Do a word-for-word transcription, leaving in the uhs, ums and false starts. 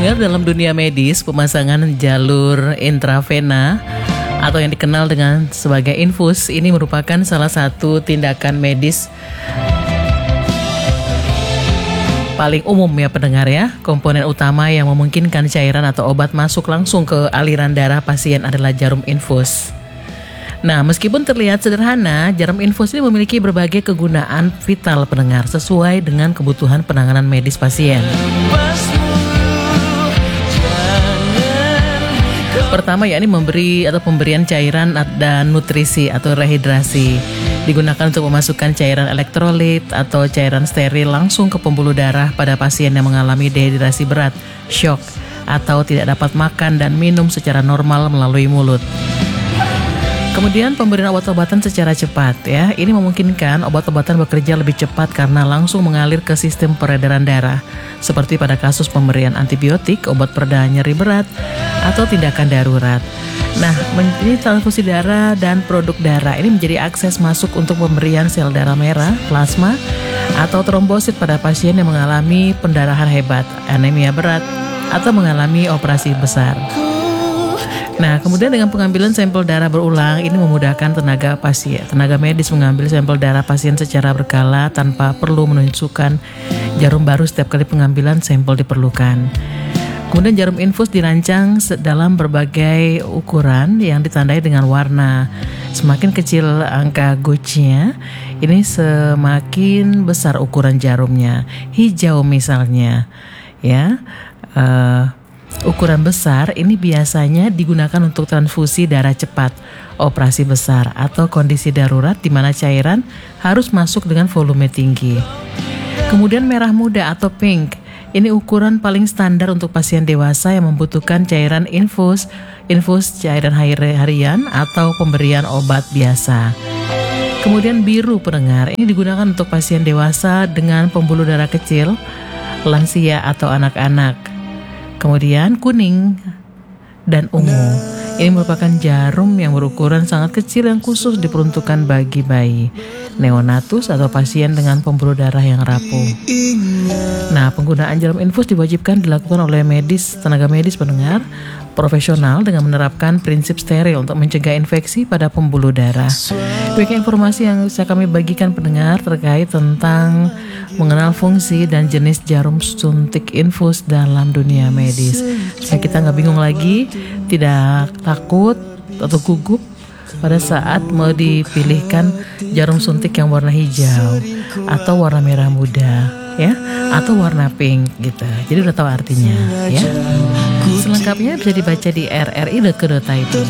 Pendengar, dalam dunia medis, pemasangan jalur intravena atau yang dikenal dengan sebagai infus ini merupakan salah satu tindakan medis paling umum ya pendengar ya. Komponen utama yang memungkinkan cairan atau obat masuk langsung ke aliran darah pasien adalah jarum infus. Nah, meskipun terlihat sederhana, jarum infus ini memiliki berbagai kegunaan vital pendengar sesuai dengan kebutuhan penanganan medis pasien. Pertama yakni memberi atau pemberian cairan dan nutrisi atau rehidrasi. Digunakan untuk memasukkan cairan elektrolit atau cairan steril langsung ke pembuluh darah pada pasien yang mengalami dehidrasi berat, shock, atau tidak dapat makan dan minum secara normal melalui mulut. Kemudian pemberian obat-obatan secara cepat ya. Ini memungkinkan obat-obatan bekerja lebih cepat karena langsung mengalir ke sistem peredaran darah. Seperti pada kasus pemberian antibiotik, obat pereda nyeri berat, atau tindakan darurat. Nah, ini transfusi darah dan produk darah ini menjadi akses masuk untuk pemberian sel darah merah, plasma, atau trombosit pada pasien yang mengalami pendarahan hebat, anemia berat, atau mengalami operasi besar. Nah, kemudian dengan pengambilan sampel darah berulang, ini memudahkan tenaga pasien, tenaga medis mengambil sampel darah pasien secara berkala tanpa perlu menunjukkan jarum baru setiap kali pengambilan sampel diperlukan. Kemudian jarum infus dirancang dalam berbagai ukuran yang ditandai dengan warna. Semakin kecil angka gauge-nya, ini semakin besar ukuran jarumnya. Hijau misalnya, ya. Uh, Ukuran besar ini biasanya digunakan untuk transfusi darah cepat, operasi besar, atau kondisi darurat di mana cairan harus masuk dengan volume tinggi. Kemudian merah muda atau pink, ini ukuran paling standar untuk pasien dewasa yang membutuhkan cairan infus, infus cairan harian atau pemberian obat biasa. Kemudian biru pendengar, ini digunakan untuk pasien dewasa dengan pembuluh darah kecil, lansia atau anak-anak. Kemudian kuning dan ungu, ini merupakan jarum yang berukuran sangat kecil yang khusus diperuntukkan bagi bayi, neonatus atau pasien dengan pembuluh darah yang rapuh. Nah, penggunaan jarum infus diwajibkan dilakukan oleh medis, tenaga medis pendengar profesional dengan menerapkan prinsip steril untuk mencegah infeksi pada pembuluh darah. Demikian informasi yang bisa kami bagikan pendengar terkait tentang mengenal fungsi dan jenis jarum suntik infus dalam dunia medis. Supaya kita nggak bingung lagi, tidak takut atau gugup pada saat mau dipilihkan jarum suntik yang warna hijau atau warna merah muda, ya, atau warna pink gitu. Jadi udah tahu artinya, ya. Selengkapnya bisa dibaca di r r i dot co dot i d.